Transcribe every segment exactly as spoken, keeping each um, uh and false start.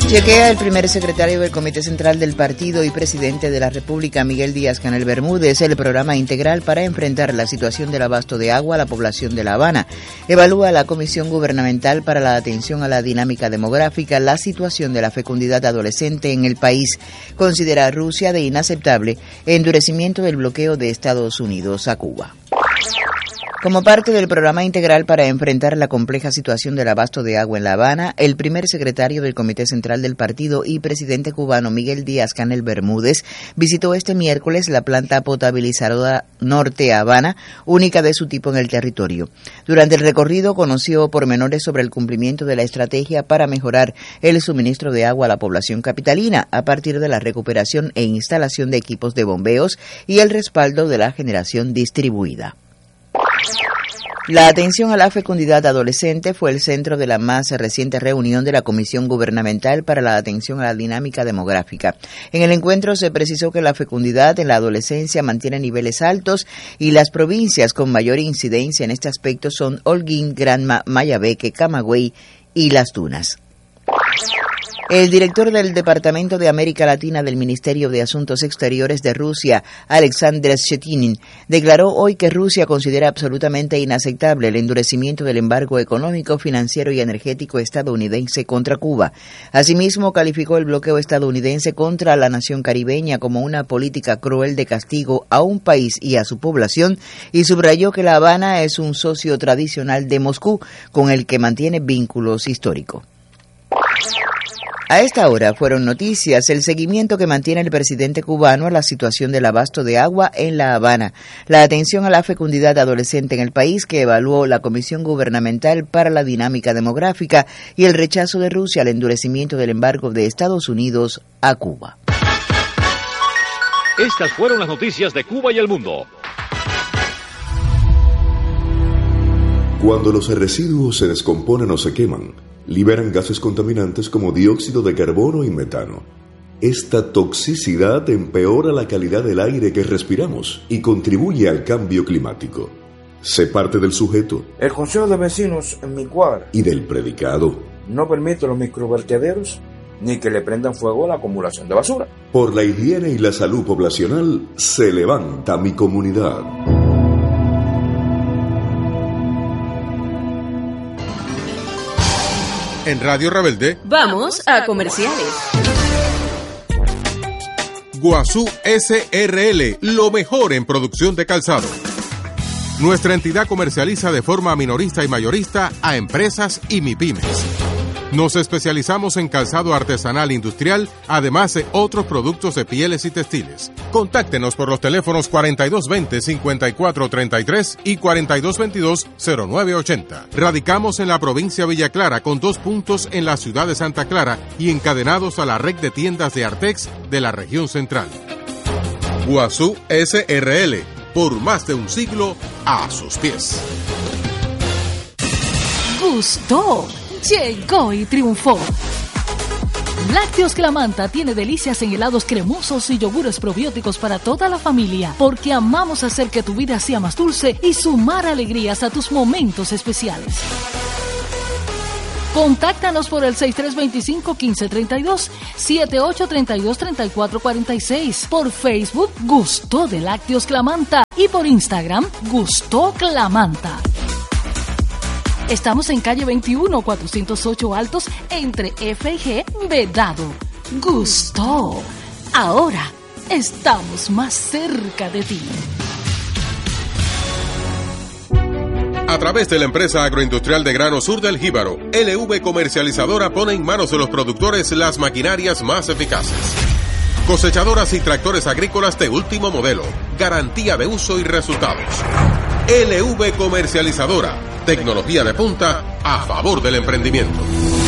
Chequea el primer secretario del Comité Central del Partido y presidente de la República, Miguel Díaz-Canel Bermúdez, el programa integral para enfrentar la situación del abasto de agua a la población de La Habana. Evalúa la Comisión Gubernamental para la Atención a la Dinámica Demográfica la situación de la fecundidad adolescente en el país. Considera a Rusia de inaceptable endurecimiento del bloqueo de Estados Unidos a Cuba. Como parte del programa integral para enfrentar la compleja situación del abasto de agua en La Habana, el primer secretario del Comité Central del Partido y presidente cubano Miguel Díaz-Canel Bermúdez visitó este miércoles la planta potabilizadora Norte Habana, única de su tipo en el territorio. Durante el recorrido conoció pormenores sobre el cumplimiento de la estrategia para mejorar el suministro de agua a la población capitalina a partir de la recuperación e instalación de equipos de bombeos y el respaldo de la generación distribuida. La atención a la fecundidad adolescente fue el centro de la más reciente reunión de la Comisión Gubernamental para la Atención a la Dinámica Demográfica. En el encuentro se precisó que la fecundidad en la adolescencia mantiene niveles altos y las provincias con mayor incidencia en este aspecto son Holguín, Granma, Mayabeque, Camagüey y Las Tunas. El director del Departamento de América Latina del Ministerio de Asuntos Exteriores de Rusia, Alexander Shetinin, declaró hoy que Rusia considera absolutamente inaceptable el endurecimiento del embargo económico, financiero y energético estadounidense contra Cuba. Asimismo, calificó el bloqueo estadounidense contra la nación caribeña como una política cruel de castigo a un país y a su población y subrayó que La Habana es un socio tradicional de Moscú con el que mantiene vínculos históricos. A esta hora fueron noticias el seguimiento que mantiene el presidente cubano a la situación del abasto de agua en La Habana, la atención a la fecundidad adolescente en el país que evaluó la Comisión Gubernamental para la Dinámica Demográfica y el rechazo de Rusia al endurecimiento del embargo de Estados Unidos a Cuba. Estas fueron las noticias de Cuba y el mundo. Cuando los residuos se descomponen o se queman, liberan gases contaminantes como dióxido de carbono y metano. Esta toxicidad empeora la calidad del aire que respiramos y contribuye al cambio climático. Sé parte del sujeto. El consejo de vecinos en mi cuadra. Y del predicado. No permite los microvertederos ni que le prendan fuego a la acumulación de basura. Por la higiene y la salud poblacional, se levanta mi comunidad. En Radio Rebelde, vamos a comerciales. Guazú S R L, lo mejor en producción de calzado. Nuestra entidad comercializa de forma minorista y mayorista a empresas y MIPYMES. Nos especializamos en calzado artesanal industrial, además de otros productos de pieles y textiles. Contáctenos por los teléfonos cuarenta y dos veinte, cincuenta y cuatro treinta y tres y cuarenta y dos veintidós, cero nueve ochenta. Radicamos en la provincia de Villa Clara con dos puntos en la ciudad de Santa Clara y encadenados a la red de tiendas de Artex de la región central. Guazú S R L, por más de un siglo a sus pies. Gustó. Llegó y triunfó. Lácteos Clamanta tiene delicias en helados cremosos y yogures probióticos para toda la familia, porque amamos hacer que tu vida sea más dulce y sumar alegrías a tus momentos especiales. Contáctanos por el seis tres dos cinco, uno cinco tres dos, siete ocho tres dos, tres cuatro cuatro seis, por Facebook Gustó de Lácteos Clamanta y por Instagram Gustó Clamanta. Estamos en calle veintiuno, cuatrocientos ocho Altos, entre F y G, Vedado. Gustó. Ahora estamos más cerca de ti. A través de la empresa agroindustrial de grano Sur del Jíbaro, L V Comercializadora pone en manos de los productores las maquinarias más eficaces. Cosechadoras y tractores agrícolas de último modelo, garantía de uso y resultados. L V Comercializadora, tecnología de punta a favor del emprendimiento.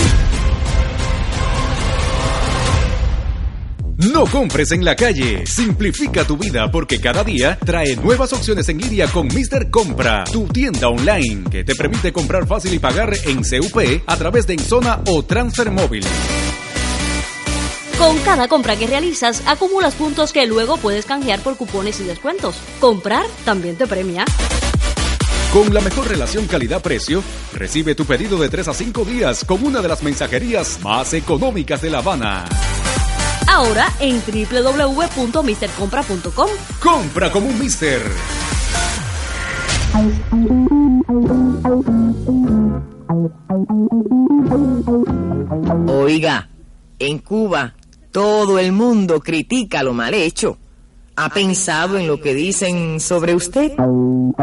No compres en la calle. Simplifica tu vida porque cada día trae nuevas opciones en línea con míster Compra, tu tienda online que te permite comprar fácil y pagar en C U P a través de Enzona o Transfer Móvil. Con cada compra que realizas, acumulas puntos que luego puedes canjear por cupones y descuentos. Comprar también te premia. Con la mejor relación calidad-precio, recibe tu pedido de tres a cinco días con una de las mensajerías más económicas de La Habana. Ahora en doble u doble u doble u punto mister compra punto com. Compra como un Mister. Oiga, en Cuba todo el mundo critica lo mal hecho. ¿Ha pensado en lo que dicen sobre usted?